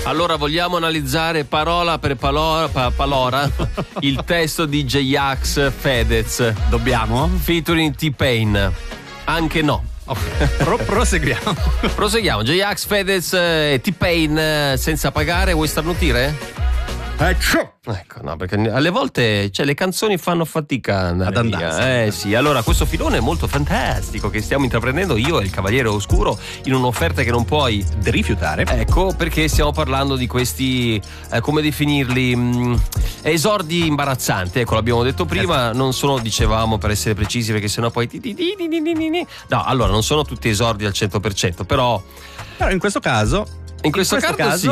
Allora vogliamo analizzare parola per palora il testo di J-Ax Fedez. Dobbiamo? Featuring T-Pain. Anche no. Ok, proseguiamo. Proseguiamo. J-Ax Fedez e T-Pain senza pagare. Vuoi starnutire? Ecco, no, perché alle volte le canzoni fanno fatica ad andare. Sì, allora questo filone è molto fantastico che stiamo intraprendendo io e il Cavaliere Oscuro in un'offerta che non puoi rifiutare. Ecco, perché stiamo parlando di questi, come definirli, esordi imbarazzanti. Ecco, l'abbiamo detto prima, non sono, dicevamo per essere precisi, perché sennò poi no, allora non sono tutti esordi al 100%, però in questo caso in questo caso